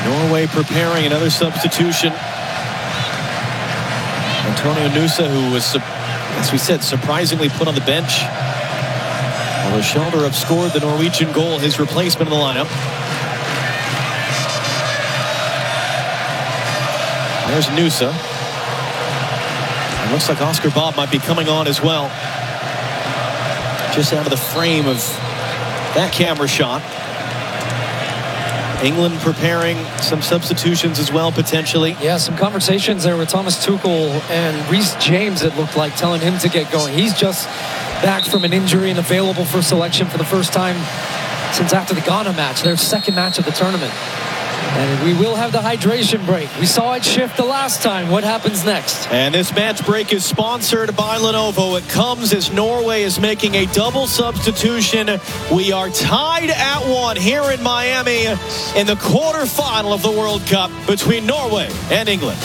Norway preparing another substitution. Antonio Nusa, who was, as we said, surprisingly put on the bench. Although Schjelderup scored the Norwegian goal, his replacement in the lineup. There's Nusa. It looks like Oscar Bob might be coming on as well. Just out of the frame of that camera shot. England preparing some substitutions as well, potentially. Yeah, some conversations there with Thomas Tuchel and Reece James, it looked like, telling him to get going. He's just back from an injury and available for selection for the first time since after the Ghana match, their second match of the tournament. And we will have the hydration break. We saw it shift the last time. What happens next? And this match break is sponsored by Lenovo. It comes as Norway is making a double substitution. We are tied at 1 here in Miami in the quarterfinal of the World Cup between Norway and England.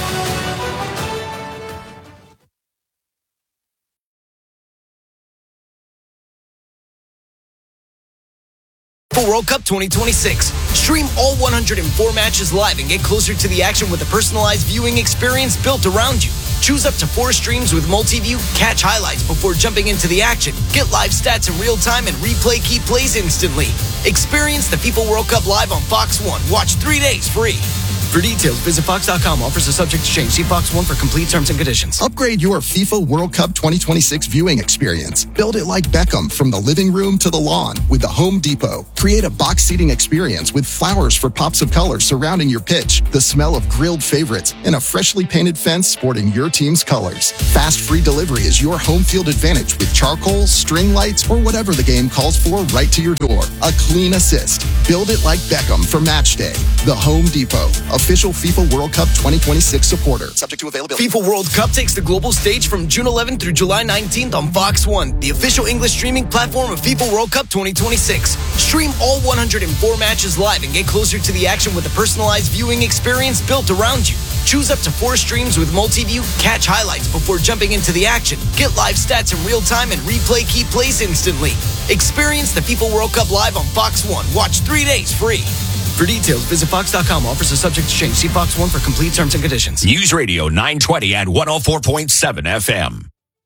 World Cup 2026. Stream all 104 matches live and get closer to the action with a personalized viewing experience built around you. Choose up to 4 streams with multi-view, catch highlights before jumping into the action, get live stats in real time, and replay key plays instantly. Experience the FIFA World Cup live on Fox One. Watch 3 days free. For details, visit Fox.com. Offers are subject to change. See Fox One for complete terms and conditions. Upgrade your FIFA World Cup 2026 viewing experience. Build it like Beckham from the living room to the lawn with the Home Depot. Create a box seating experience with flowers for pops of color surrounding your pitch, the smell of grilled favorites, and a freshly painted fence sporting your team's colors. Fast free delivery is your home field advantage with charcoal, string lights, or whatever the game calls for right to your door. A clean assist. Build it like Beckham for match day. The Home Depot. Official FIFA World Cup 2026 supporter. Subject to availability. FIFA World Cup takes the global stage from June 11th through July 19th on Fox One, the official English streaming platform of FIFA World Cup 2026. Stream all 104 matches live and get closer to the action with a personalized viewing experience built around you. Choose up to 4 streams with multi-view, catch highlights before jumping into the action, get live stats in real time, and replay key plays instantly. Experience the FIFA World Cup live on Fox One. Watch 3 days free. For details, visit Fox.com. Offers are subject to change. See Fox One for complete terms and conditions. News Radio 920 and 104.7 FM.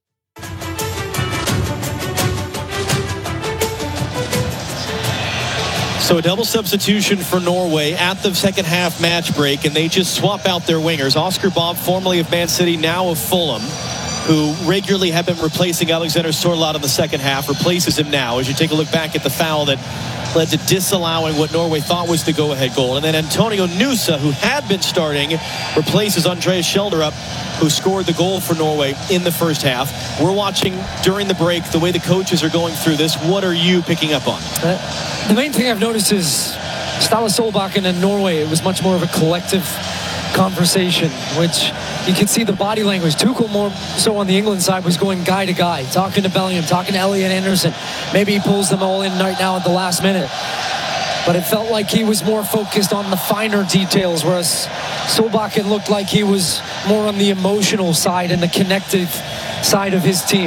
So a double substitution for Norway at the second half match break, and they just swap out their wingers. Oscar Bob, formerly of Man City, now of Fulham, who regularly have been replacing Alexander Sorloth in the second half, replaces him now as you take a look back at the foul that led to disallowing what Norway thought was the go-ahead goal. And then Antonio Nusa, who had been starting, replaces Andreas Schjelderup, who scored the goal for Norway in the first half. We're watching during the break the way the coaches are going through this. What are you picking up on? The main thing I've noticed is Ståle Solbakken and Norway, it was much more of a collective conversation, which you can see the body language. Tuchel, more so on the England side, was going guy to guy, talking to Bellingham, talking to Elliot Anderson. Maybe he pulls them all in right now at the last minute. But it felt like he was more focused on the finer details, whereas Solbakken looked like he was more on the emotional side and the connective side of his team.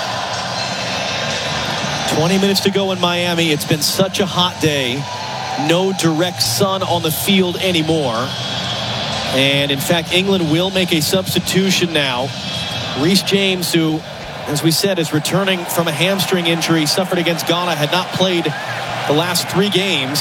20 minutes to go in Miami. It's been such a hot day. No direct sun on the field anymore. And in fact, England will make a substitution now. Reece James, who, as we said, is returning from a hamstring injury suffered against Ghana, had not played the last 3 games.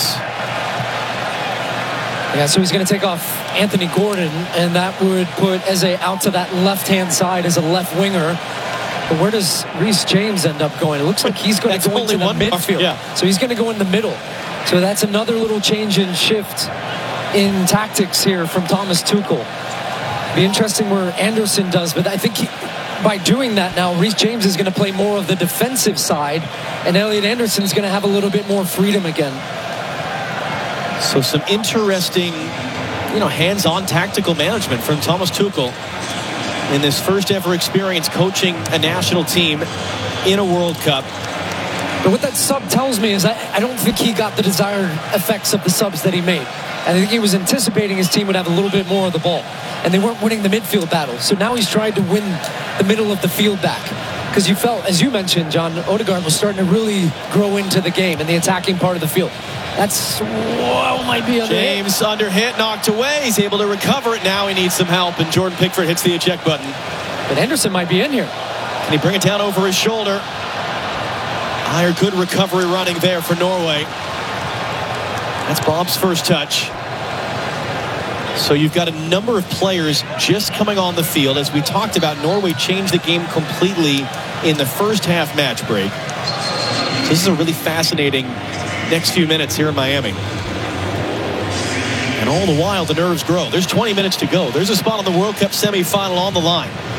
Yeah, so he's going to take off Anthony Gordon, and that would put Eze out to that left-hand side as a left winger. But where does Reece James end up going? It looks like he's going to go into the midfield. Yeah. So he's going to go in the middle. So that's another little change in shift in tactics here from Thomas Tuchel. Be interesting where Anderson does, but I think by doing that now, Reece James is going to play more of the defensive side, and Elliot Anderson is going to have a little bit more freedom again. So some interesting, hands-on tactical management from Thomas Tuchel in this first ever experience coaching a national team in a World Cup. But what that sub tells me is I don't think he got the desired effects of the subs that he made. I think he was anticipating his team would have a little bit more of the ball, and they weren't winning the midfield battle. So now he's tried to win the middle of the field back. because you felt, as you mentioned, John, Odegaard was starting to really grow into the game and the attacking part of the field. That's what might be under James under hit, knocked away. He's able to recover it. Now he needs some help, and Jordan Pickford hits the eject button. But Henderson might be in here. Can he bring it down over his shoulder? Ayer, good recovery running there for Norway. That's Bob's first touch. So you've got a number of players just coming on the field. As we talked about, Norway changed the game completely in the first half match break. So this is a really fascinating next few minutes here in Miami. And all the while, the nerves grow. There's 20 minutes to go. There's a spot on the World Cup semifinal on the line.